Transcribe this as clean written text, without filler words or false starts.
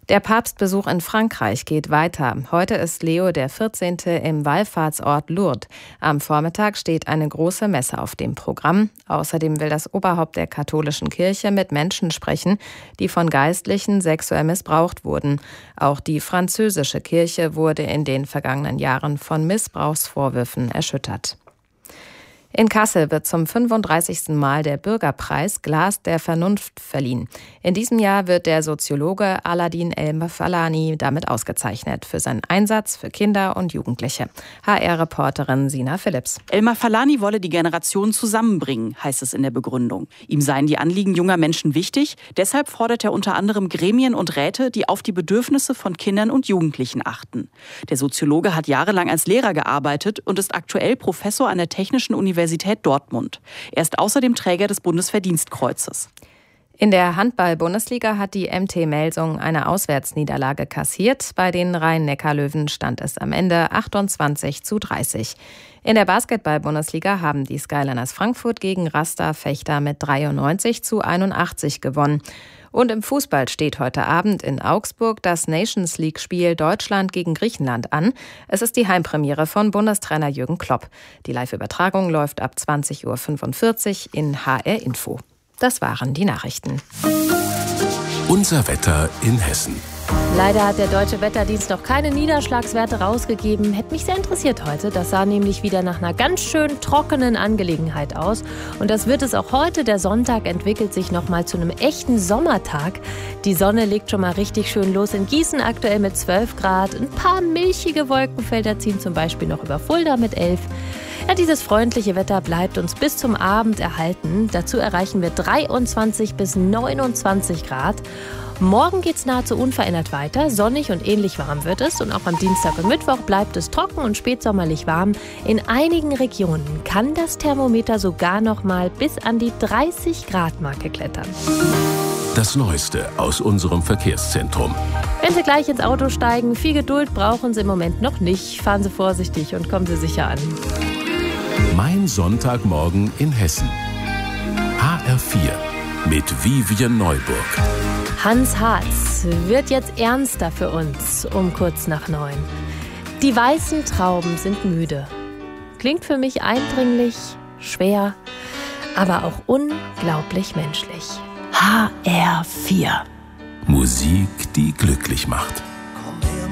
Der Papstbesuch in Frankreich geht weiter. Heute ist Leo der 14. im Wallfahrtsort Lourdes. Am Vormittag steht eine große Messe auf dem Programm. Außerdem will das Oberhaupt der katholischen Kirche mit Menschen sprechen, die von Geistlichen sexuell missbraucht wurden. Auch die französische Kirche wurde in den vergangenen Jahren von Missbrauchsvorwürfen erschüttert. In Kassel wird zum 35. Mal der Bürgerpreis Glas der Vernunft verliehen. In diesem Jahr wird der Soziologe Aladin El-Mafalani damit ausgezeichnet für seinen Einsatz für Kinder und Jugendliche. HR-Reporterin Sina Philipps. El-Mafalani wolle die Generationen zusammenbringen, heißt es in der Begründung. Ihm seien die Anliegen junger Menschen wichtig. Deshalb fordert er unter anderem Gremien und Räte, die auf die Bedürfnisse von Kindern und Jugendlichen achten. Der Soziologe hat jahrelang als Lehrer gearbeitet und ist aktuell Professor an der Technischen Universität Dortmund. Er ist außerdem Träger des Bundesverdienstkreuzes. In der Handball-Bundesliga hat die MT Melsung eine Auswärtsniederlage kassiert. Bei den Rhein-Neckar-Löwen stand es am Ende 28:30. In der Basketball-Bundesliga haben die Skyliners Frankfurt gegen Rasta Vechta mit 93:81 gewonnen. Und im Fußball steht heute Abend in Augsburg das Nations-League-Spiel Deutschland gegen Griechenland an. Es ist die Heimpremiere von Bundestrainer Jürgen Klopp. Die Live-Übertragung läuft ab 20:45 Uhr in HR Info. Das waren die Nachrichten. Unser Wetter in Hessen. Leider hat der Deutsche Wetterdienst noch keine Niederschlagswerte rausgegeben. Hätte mich sehr interessiert heute. Das sah nämlich wieder nach einer ganz schön trockenen Angelegenheit aus. Und das wird es auch heute. Der Sonntag entwickelt sich nochmal zu einem echten Sommertag. Die Sonne legt schon mal richtig schön los in Gießen, aktuell mit 12 Grad. Ein paar milchige Wolkenfelder ziehen zum Beispiel noch über Fulda mit 11. Ja, dieses freundliche Wetter bleibt uns bis zum Abend erhalten. Dazu erreichen wir 23 bis 29 Grad. Morgen geht's nahezu unverändert weiter. Sonnig und ähnlich warm wird es. Und auch am Dienstag und Mittwoch bleibt es trocken und spätsommerlich warm. In einigen Regionen kann das Thermometer sogar noch mal bis an die 30-Grad-Marke klettern. Das Neueste aus unserem Verkehrszentrum. Wenn Sie gleich ins Auto steigen, viel Geduld brauchen Sie im Moment noch nicht. Fahren Sie vorsichtig und kommen Sie sicher an. Mein Sonntagmorgen in Hessen. HR4 mit Vivian Neuburg. Hans Harz wird jetzt ernster für uns um kurz nach 9. Die weißen Trauben sind müde. Klingt für mich eindringlich, schwer, aber auch unglaublich menschlich. HR4. Musik, die glücklich macht.